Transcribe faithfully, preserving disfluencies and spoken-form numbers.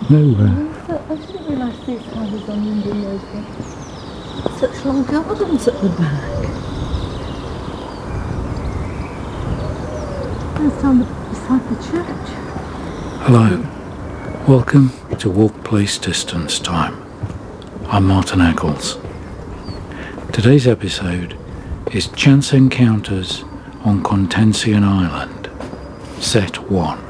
nowhere. I didn't realise these houses on Indian Road had such long gardens at the back. It's down beside the church. Hello, welcome to Walk Place Distance Time. I'm Martin Eccles. Today's episode is Chance Encounters on Contention Island, Set one.